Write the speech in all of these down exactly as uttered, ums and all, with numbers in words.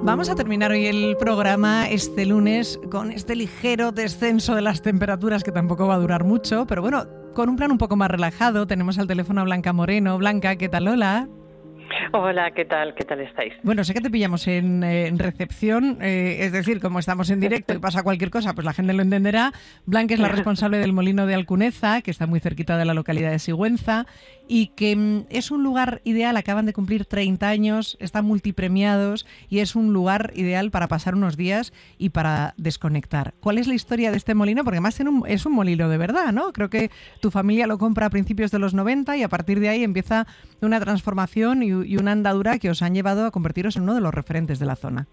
Vamos a terminar hoy el programa este lunes con este ligero descenso de las temperaturas que tampoco va a durar mucho, pero bueno, con un plan un poco más relajado. Tenemos al teléfono a Blanca Moreno. Blanca, ¿qué tal? Hola. Hola, ¿qué tal? ¿Qué tal estáis? Bueno, sé que te pillamos en, eh, en recepción, eh, es decir, como estamos en directo y pasa cualquier cosa, pues la gente lo entenderá. Blanca es la responsable del Molino de Alcuneza, que está muy cerquita de la localidad de Sigüenza, y que mm, es un lugar ideal. Acaban de cumplir treinta años, están multipremiados y es un lugar ideal para pasar unos días y para desconectar. ¿Cuál es la historia de este molino? Porque además es un molino de verdad, ¿no? Creo que tu familia lo compra a principios de los noventa y a partir de ahí empieza una transformación y, y una andadura que os han llevado a convertiros en uno de los referentes de la zona.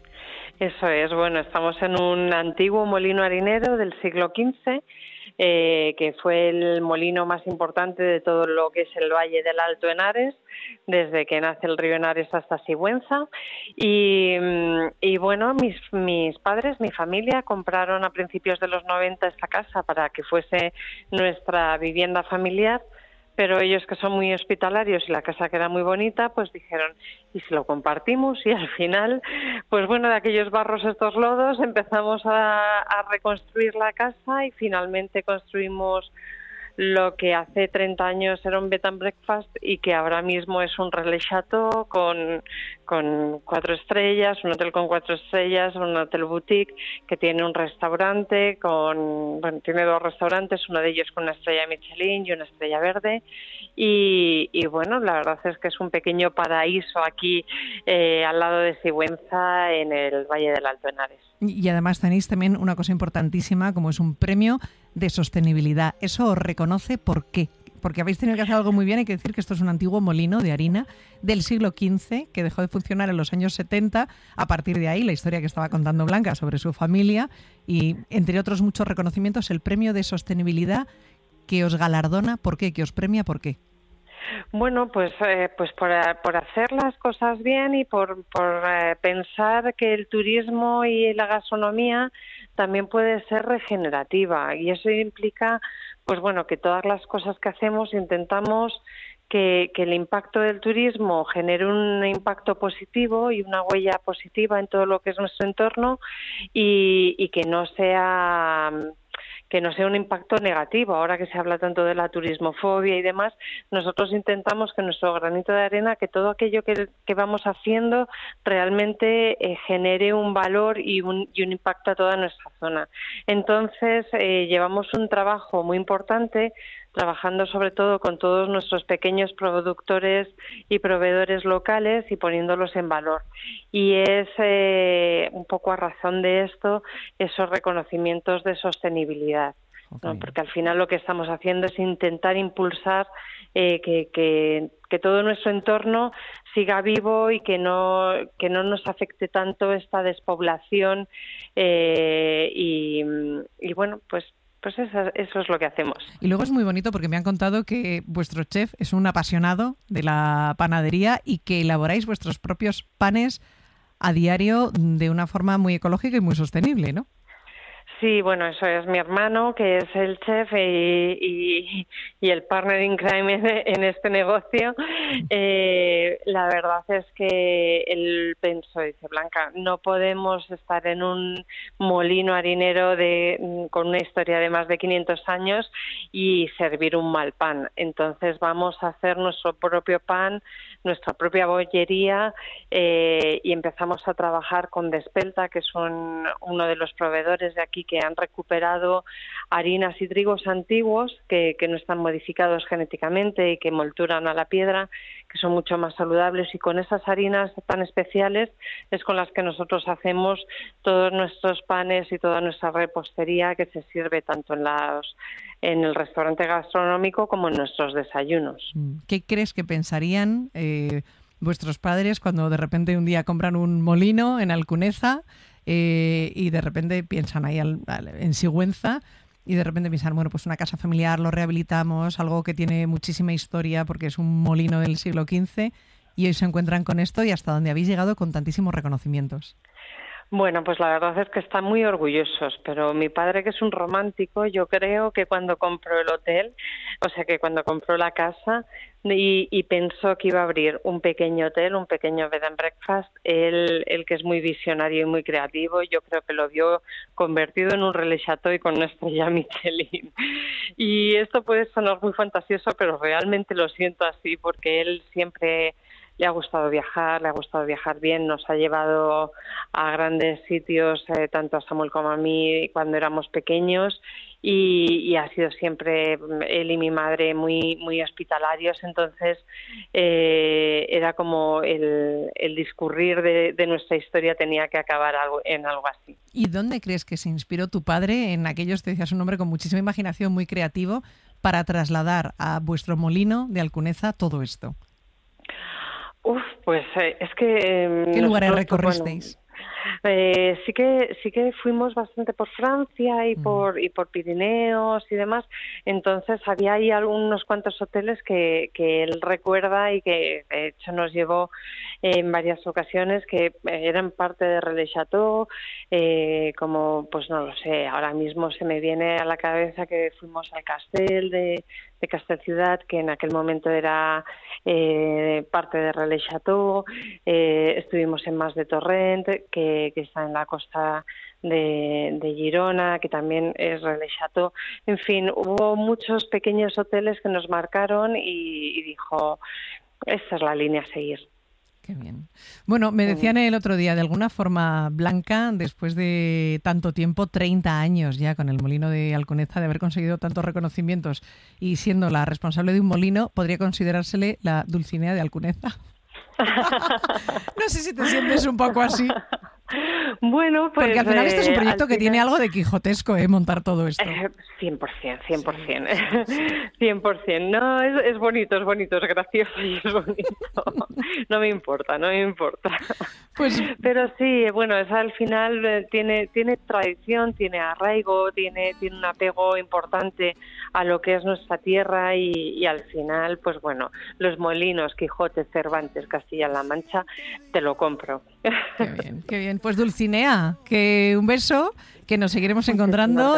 Eso es, bueno, estamos en un antiguo molino harinero del siglo quince, eh, que fue el molino más importante de todo lo que es el Valle del Alto Henares, desde que nace el río Henares hasta Sigüenza. Y, y bueno, mis, mis padres, mi familia, compraron a principios de los noventa esta casa para que fuese nuestra vivienda familiar. Pero ellos, que son muy hospitalarios y la casa que era muy bonita, pues dijeron, ¿y si lo compartimos? Y al final, pues bueno, de aquellos barros, estos lodos, empezamos a, a reconstruir la casa y finalmente construimos lo que hace treinta años era un bed and breakfast y que ahora mismo es un relais chateau con, con cuatro estrellas, un hotel con cuatro estrellas, un hotel boutique que tiene un restaurante, con bueno, tiene dos restaurantes, uno de ellos con una estrella Michelin y una estrella verde. Y, y bueno, la verdad es que es un pequeño paraíso aquí eh, al lado de Sigüenza, en el Valle del Alto Henares. Y además tenéis también una cosa importantísima, como es un premio de sostenibilidad. ¿Eso os reconoce por qué? Porque habéis tenido que hacer algo muy bien. Hay que decir que esto es un antiguo molino de harina del siglo quince que dejó de funcionar en los años setenta. A partir de ahí, la historia que estaba contando Blanca sobre su familia y, entre otros muchos reconocimientos, el premio de sostenibilidad que os galardona. ¿Por qué? ¿Que os premia? ¿Por qué? Bueno, pues eh, pues por, por hacer las cosas bien y por, por eh, pensar que el turismo y la gastronomía también puede ser regenerativa, y eso implica, pues bueno, que todas las cosas que hacemos intentamos que, que el impacto del turismo genere un impacto positivo y una huella positiva en todo lo que es nuestro entorno y, y que no sea... que no sea un impacto negativo. Ahora que se habla tanto de la turismofobia y demás, nosotros intentamos que nuestro granito de arena, que todo aquello que, que vamos haciendo realmente eh, genere un valor y un, y un impacto a toda nuestra zona. Entonces, eh, llevamos un trabajo muy importante trabajando sobre todo con todos nuestros pequeños productores y proveedores locales y poniéndolos en valor. Y es eh, un poco a razón de esto esos reconocimientos de sostenibilidad, okay, ¿no? Porque al final lo que estamos haciendo es intentar impulsar eh, que, que, que todo nuestro entorno siga vivo y que no, que no nos afecte tanto esta despoblación eh, y, y bueno, pues Pues eso, eso es lo que hacemos. Y luego es muy bonito porque me han contado que vuestro chef es un apasionado de la panadería y que elaboráis vuestros propios panes a diario de una forma muy ecológica y muy sostenible, ¿no? Sí, bueno, eso es mi hermano, que es el chef y, y, y el partner in crime en este negocio. Eh, la verdad es que él pensó, dice, Blanca, no podemos estar en un molino harinero de, con una historia de más de quinientos años y servir un mal pan. Entonces vamos a hacer nuestro propio pan, nuestra propia bollería eh, y empezamos a trabajar con Despelta, que son uno de los proveedores de aquí que han recuperado harinas y trigos antiguos que, que no están modificados genéticamente y que molturan a la piedra, que son mucho más saludables, y con esas harinas tan especiales es con las que nosotros hacemos todos nuestros panes y toda nuestra repostería que se sirve tanto en, las, en el restaurante gastronómico como en nuestros desayunos. ¿Qué crees que pensarían eh, vuestros padres cuando de repente un día compran un molino en Alcuneza eh, y de repente piensan ahí al, al, en Sigüenza y de repente piensan, bueno, pues una casa familiar, lo rehabilitamos, algo que tiene muchísima historia porque es un molino del siglo quince, y hoy se encuentran con esto y hasta dónde habéis llegado con tantísimos reconocimientos? Bueno, pues la verdad es que están muy orgullosos, pero mi padre, que es un romántico, yo creo que cuando compró el hotel, o sea, que cuando compró la casa y, y pensó que iba a abrir un pequeño hotel, un pequeño bed and breakfast, él, él que es muy visionario y muy creativo, yo creo que lo vio convertido en un relais chateau y con una estrella Michelin. Y esto puede sonar muy fantasioso, pero realmente lo siento así, porque él siempre le ha gustado viajar, le ha gustado viajar bien, nos ha llevado a grandes sitios, eh, tanto a Samuel como a mí, cuando éramos pequeños, y, y ha sido siempre él y mi madre muy muy hospitalarios, entonces eh, era como el, el discurrir de, de nuestra historia tenía que acabar algo, en algo así. ¿Y dónde crees que se inspiró tu padre en aquellos, te decías un hombre con muchísima imaginación, muy creativo, para trasladar a vuestro molino de Alcuneza todo esto? Uf, pues eh, es que... Eh, ¿Qué lugares nosotros, recorristeis? Bueno, eh, sí que sí que fuimos bastante por Francia y por y por Pirineos y demás, entonces había ahí algunos cuantos hoteles que, que él recuerda y que de hecho nos llevó en varias ocasiones, que eran parte de Relais Chateau, eh, como pues no lo sé, ahora mismo se me viene a la cabeza que fuimos al Castel de, de Castelciutat, que en aquel momento era eh, parte de Relais Chateau, eh, estuvimos en Mas de Torrent, que, que está en la costa de, de Girona, que también es Relais Chateau. En fin, hubo muchos pequeños hoteles que nos marcaron y, y dijo, esta es la línea a seguir. Qué bien. Bueno, me decían el otro día, de alguna forma, Blanca, después de tanto tiempo, treinta años ya con el molino de Alconeza, de haber conseguido tantos reconocimientos y siendo la responsable de un molino, podría considerársele la Dulcinea de Alcuneza. No sé si te sientes un poco así. Bueno, pues... Porque al final este es un proyecto eh, que final... tiene algo de quijotesco, ¿eh? Montar todo esto. Eh, cien por ciento, cien por ciento. cien por ciento. No, es, es bonito, es bonito, es gracioso y es bonito. No me importa, no me importa. Pues... Pero sí, bueno, es al final eh, tiene tiene tradición, tiene arraigo, tiene tiene un apego importante a lo que es nuestra tierra y, y al final, pues bueno, los molinos, Quijote, Cervantes, Castilla-La Mancha, te lo compro. Qué bien, qué bien. Pues Dulcinea, que un beso, que nos seguiremos encontrando.